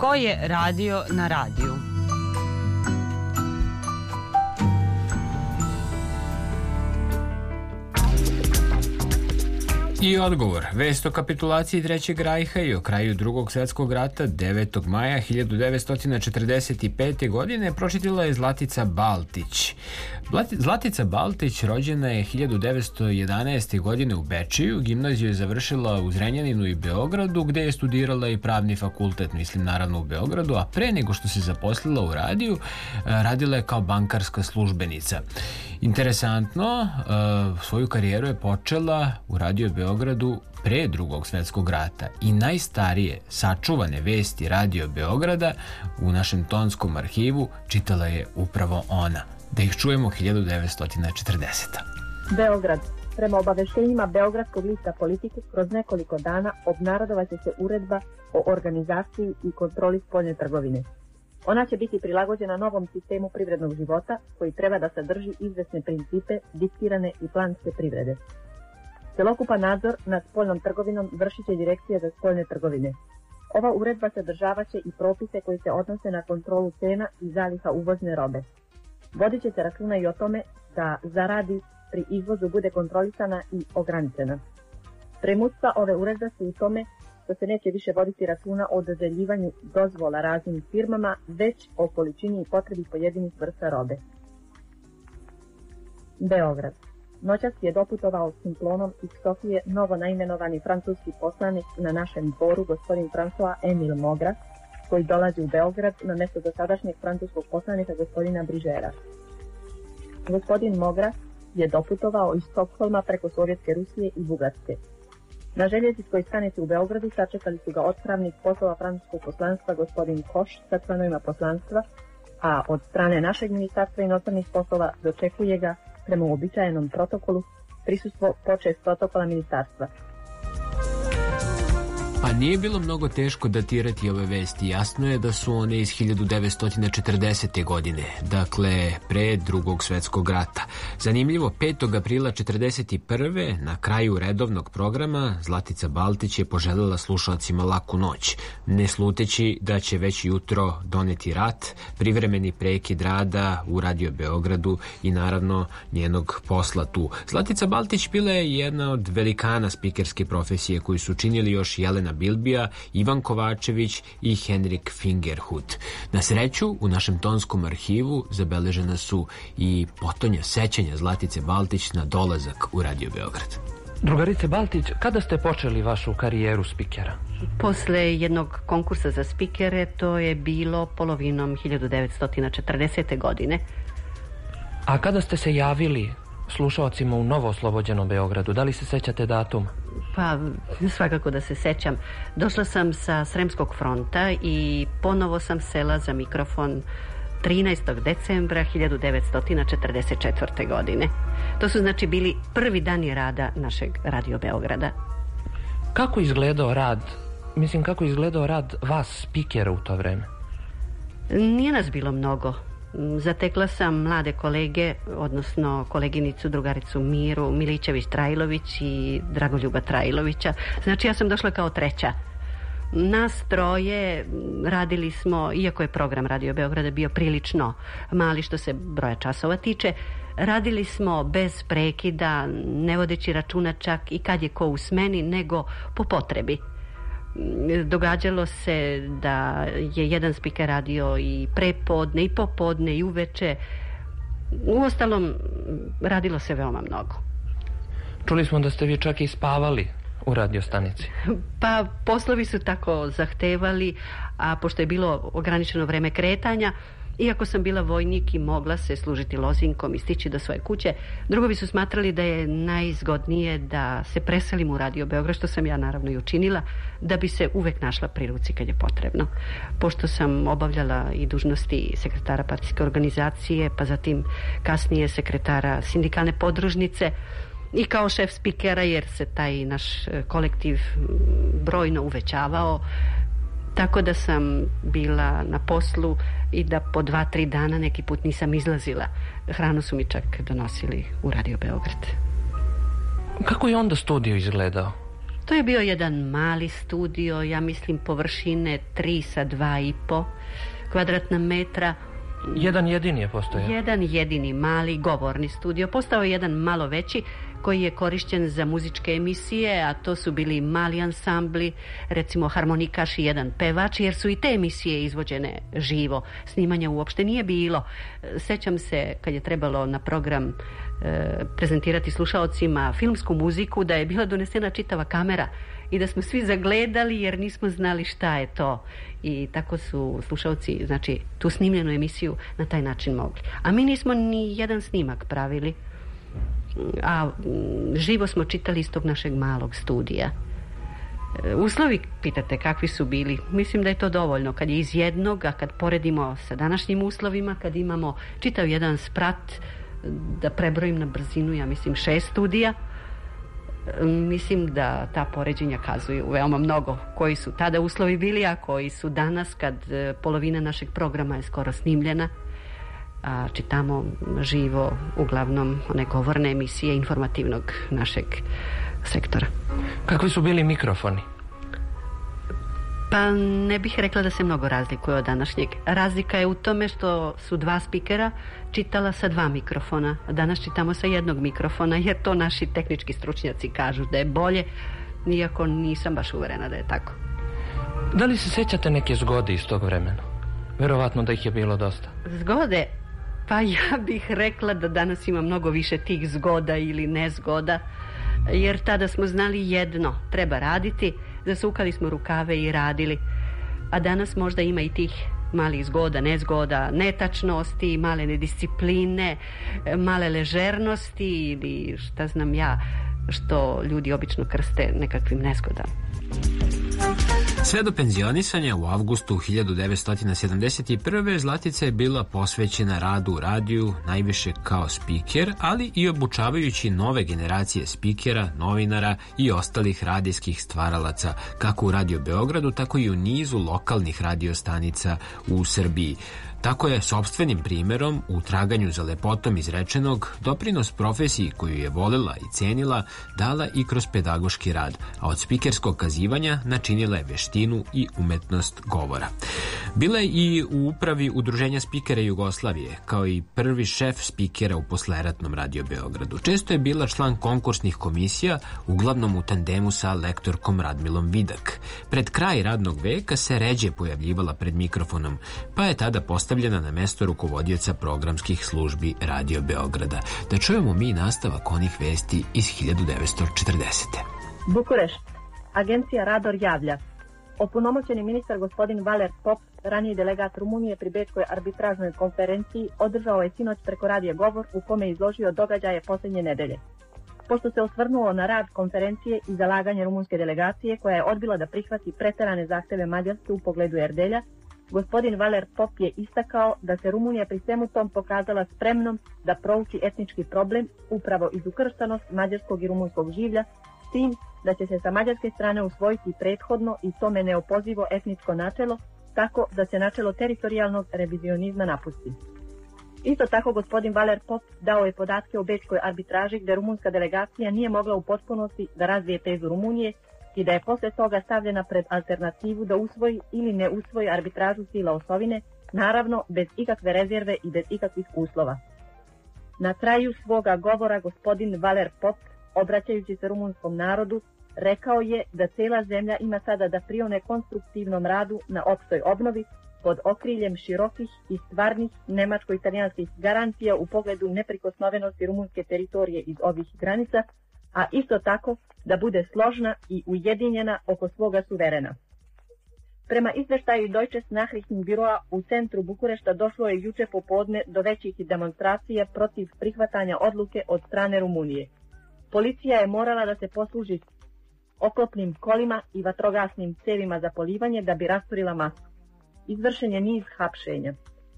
Ko je radio na radiju? I odgovor. Vest o kapitulaciji Trećeg rajha i o kraju Drugog svjetskog rata 9. maja 1945. godine pročitala je Zlatica Baltić. Zlatica Baltić rođena je 1911. godine u Bečeju, gimnaziju je završila u Zrenjaninu i Beogradu, gde je studirala i pravni fakultet, mislim naravno u Beogradu, a pre nego što se zaposlila u radiju, radila je kao bankarska službenica. Interesantno, svoju karijeru je počela u Radio Beogradu pre Drugog svjetskog rata i najstarije sačuvane vesti Radio Beograda u našem tonskom arhivu čitala je upravo ona. Da ih čujemo 1940. Beograd. Prema obaveštenjima Beogradskog lista Politike, kroz nekoliko dana obnarodovaće se uredba o organizaciji i kontroli spoljne trgovine. Ona će biti prilagođena novom sistemu privrednog života koji treba da sadrži izvesne principe, diktirane i planske privrede. Celokupan nadzor nad spoljnom trgovinom vršit će Direkcija za spoljne trgovine. Ova uredba sadržavaće i propise koji se odnose na kontrolu cena i zaliha uvozne robe. Vodit će se računa i o tome da zaradi pri izvozu bude kontrolisana i ograničena. Premudstva ove uredbe su u tome što se neće više voditi računa o dodeljivanju dozvola raznim firmama, već o količini i potrebi pojedinih vrsta robe. Beograd. Noćas je doputovao s Simplonom iz Sofije novo naimenovani francuski poslanik na našem dvoru, gospodin François Emile Mogra, koji dolazi u Beograd na mjesto dosadašnjeg francuskog poslanika gospodina Brižera. Gospodin Mogra je doputovao iz Stokholma preko Sovjetske Rusije i Bugarske. Na željezničkoj stanici u Beogradu sačekali su ga otpravnik poslova francuskog poslanstva gospodin Koš sa članovima poslanstva, a od strane našeg ministarstva inostranih poslova dočekuje ga prema uobičajenom protokolu prisustvo počest protokola ministarstva. Pa nije bilo mnogo teško datirati ove vesti. Jasno je da su one iz 1940. godine, dakle pre Drugog svjetskog rata. Zanimljivo, 5. aprila 1941. na kraju redovnog programa Zlatica Baltić je poželjela slušalcima laku noć, ne sluteći da će već jutro doneti rat, privremeni prekid rada u Radio Beogradu i naravno njenog posla tu. Zlatica Baltić bila je jedna od velikana spikerske profesije koju su činili još Jelena Bilbija, Ivan Kovačević i Henrik Fingerhut. Na sreću, u našem tonskom arhivu zabeležena su i potonja sećanja Zlatice Baltić na dolazak u Radio Beograd. Drugarice Baltić, kada ste počeli vašu karijeru spikera? Posle jednog konkursa za spikere, to je bilo polovinom 1940. godine. A kada ste se javili slušalcima u novooslobođenom Beogradu, da li se sećate datum? Pa, svakako da se sećam. Došla sam sa Sremskog fronta i ponovo sam sela za mikrofon 13. decembra 1944. godine. To su znači bili prvi dani rada našeg Radio Beograda. Kako izgledao rad vas, spikera, u to vreme? Nije nas bilo mnogo. Zatekla sam mlade kolege, odnosno koleginicu, drugaricu Miru Milićević-Trajlović i Dragoljuba Trajlovića. Znači ja sam došla kao treća. Nas troje radili smo, iako je program Radio Beograda bio prilično mali što se broja časova tiče, radili smo bez prekida, ne vodeći računa čak i kad je ko u smeni, nego po potrebi. Događalo se da je jedan spiker radio i prepodne i popodne i uveče. Uostalom, radilo se veoma mnogo. Čuli smo da ste vi čak i spavali u radiostanici. Pa poslovi su tako zahtevali, a pošto je bilo ograničeno vreme kretanja, iako sam bila vojnik i mogla se služiti lozinkom i stići do svoje kuće, drugovi su smatrali da je najzgodnije da se preselim u Radio Beograd, što sam ja naravno i učinila, da bi se uvek našla pri ruci kad je potrebno. Pošto sam obavljala i dužnosti sekretara partijske organizacije, pa zatim kasnije sekretara sindikalne podružnice i kao šef spikera, jer se taj naš kolektiv brojno uvećavao, tako da sam bila na poslu i da po 2-3 dana neki put nisam izlazila. Hranu su mi čak donosili u Radio Beograd. Kako je onda studio izgledao? To je bio jedan mali studio, ja mislim površine 3 sa 2,5 kvadratna metra. Jedan jedini je postojao? Jedan jedini mali govorni studio. Postao je jedan malo veći koji je korišćen za muzičke emisije, a to su bili mali ansambli, recimo harmonikaš i jedan pevač, jer su i te emisije izvođene živo. Snimanja uopšte nije bilo. Sećam se kad je trebalo na program prezentirati slušaocima filmsku muziku, da je bila donesena čitava kamera i da smo svi zagledali jer nismo znali šta je to. I tako su slušaoci, znači, tu snimljenu emisiju na taj način mogli. A mi nismo ni jedan snimak pravili, a živo smo čitali iz tog našeg malog studija. Uslovi, pitate, kakvi su bili? Mislim da je to dovoljno. Kad je iz jednog, a kad poredimo sa današnjim uslovima, kad imamo čitav jedan sprat, da prebrojim na brzinu, ja mislim 6 studija, mislim da ta poređenja kazuju veoma mnogo koji su tada uslovi bili, a koji su danas, kad polovina našeg programa je skoro snimljena, a čitamo živo uglavnom one govorne emisije informativnog našeg sektora. Kakvi su bili mikrofoni? Pa ne bih rekla da se mnogo razlikuje od današnjeg. Razlika je u tome što su 2 spikera čitala sa 2 mikrofona. Danas čitamo sa 1 mikrofona, jer to naši tehnički stručnjaci kažu da je bolje, iako nisam baš uverena da je tako. Da li se sećate neke zgode iz tog vremena? Verovatno da ih je bilo dosta. Zgode? Pa ja bih rekla da danas ima mnogo više tih zgoda ili nezgoda, jer tada smo znali jedno, treba raditi, zasukali smo rukave i radili. A danas možda ima i tih malih zgoda, nezgoda, netačnosti, male nediscipline, male ležernosti ili šta znam ja, što ljudi obično krste nekakvim nezgodama. Sve do penzionisanja u avgustu 1971. Zlatica je bila posvećena radu u radiju, najviše kao spiker, ali i obučavajući nove generacije spikera, novinara i ostalih radijskih stvaralaca, kako u Radio Beogradu, tako i u nizu lokalnih radiostanica u Srbiji. Tako je sopstvenim primjerom u traganju za lepotom izrečenog doprinos profesiji koju je volela i cenila dala i kroz pedagoški rad, a od spikerskog kazivanja načinila je veštinu i umetnost govora. Bila je i u upravi Udruženja spikera Jugoslavije, kao i prvi šef spikera u posleratnom Radio Beogradu. Često je bila član konkursnih komisija, uglavnom u tandemu sa lektorkom Radmilom Vidak. Pred kraj radnog veka se ređe pojavljivala pred mikrofonom, pa je tada postavljena na mesto rukovodioca programskih službi Radio Beograda. Da čujemo mi nastavak onih vesti iz 1940. Bukurešt. Agencija Rador javlja. Opunomoćeni ministar gospodin Valer Pop, raniji delegat Rumunije pri Bečkoj arbitražnoj konferenciji, održao je sinoć preko radija govor u kome je izložio događaje posljednje nedelje. Pošto se osvrnuo na rad konferencije i zalaganje rumunske delegacije, koja je odbila da prihvati preterane zahteve Mađarske u pogledu Erdelja, gospodin Valer Pop je istakao da se Rumunija pri svemu tom pokazala spremnom da prouči etnički problem, upravo iz ukrštanost mađarskog i rumunskog življa, s tim da će se sa mađarske strane usvojiti prethodno i tome neopozivo etničko načelo, tako da se načelo teritorijalnog revizionizma napusti. Isto tako gospodin Valer Pop dao je podatke o Bečkoj arbitraži, gdje rumunska delegacija nije mogla u potpunosti da razvije tezu Rumunije i da je poslije toga stavljena pred alternativu da usvoji ili ne usvoji arbitražu sila osovine, naravno bez ikakve rezerve i bez ikakvih uslova. Na kraju svoga govora gospodin Valer Pop, obraćajući se rumunskom narodu, rekao je da cijela zemlja ima sada da prione konstruktivnom radu na opštoj obnovi pod okriljem širokih i stvarnih nemačko-italijanskih garancija u pogledu neprikosnovenosti rumunske teritorije iz ovih granica, a isto tako da bude složna i ujedinjena oko svoga suverena. Prema izveštaju Deutsches Nachrichtenbüroa u centru Bukurešta došlo je juče popodne do većih demonstracija protiv prihvatanja odluke od strane Rumunije. Policija je morala da se posluži oklopnim kolima i vatrogasnim cevima za polivanje da bi rasturila masu. Izvršen je niz hapšenja.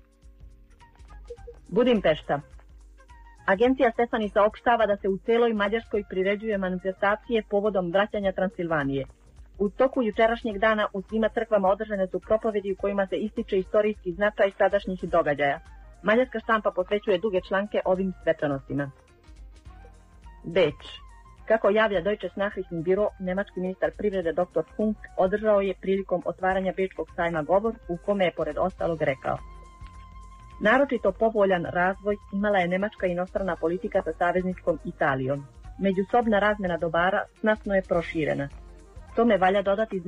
Budimpešta. Agencija Stefani saopštava da se u celoj Mađarskoj priređuje manifestacije povodom vraćanja Transilvanije. U toku jučerašnjeg dana u svima crkvama održane su propovedi u kojima se ističe istorijski značaj sadašnjih događaja. Mađarska štampa posvećuje duge članke ovim svečanostima. Beč. Kako javlja Deutsches Nachrichtenbüro, nemački ministar privrede dr. Funk održao je prilikom otvaranja Bečkog sajma govor u kome je pored ostalog rekao: naročito povoljan razvoj imala je nemačka inostrana politika sa savezničkom Italijom. Međusobna razmjena dobara znatno je proširena. Tome valja dodati